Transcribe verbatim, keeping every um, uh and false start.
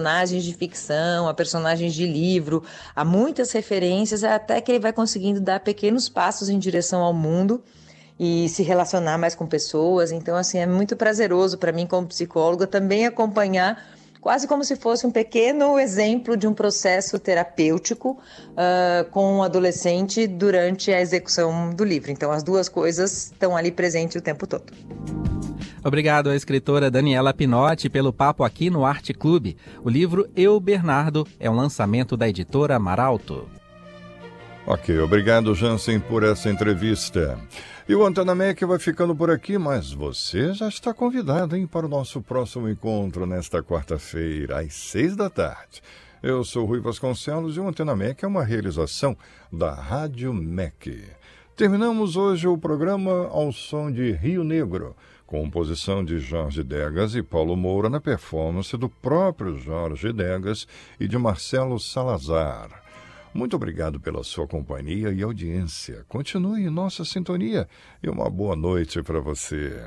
personagens de ficção, a personagens de livro, a muitas referências, até que ele vai conseguindo dar pequenos passos em direção ao mundo e se relacionar mais com pessoas. Então, assim, é muito prazeroso para mim, como psicóloga, também acompanhar, quase como se fosse um pequeno exemplo de um processo terapêutico uh, com um adolescente durante a execução do livro. Então, as duas coisas estão ali presentes o tempo todo. Obrigado à escritora Daniela Pinotti pelo papo aqui no Arte Clube. O livro Eu, Bernardo é um lançamento da editora Maralto. Ok, obrigado, Jansen, por essa entrevista. E o Antena Mec vai ficando por aqui, mas você já está convidado, hein, para o nosso próximo encontro nesta quarta-feira, às seis da tarde. Eu sou Rui Vasconcelos e o Antena Mec é uma realização da Rádio Mec. Terminamos hoje o programa ao som de Rio Negro, composição de Jorge Degas e Paulo Moura na performance do próprio Jorge Degas e de Marcelo Salazar. Muito obrigado pela sua companhia e audiência. Continue em nossa sintonia e uma boa noite para você.